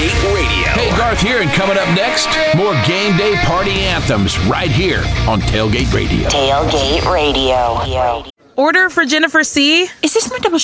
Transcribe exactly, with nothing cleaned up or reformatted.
Tailgate Radio. Hey, Garth here, and coming up next, more game day party anthems right here on Tailgate Radio. Tailgate Radio. Order for Jennifer C. Is this my double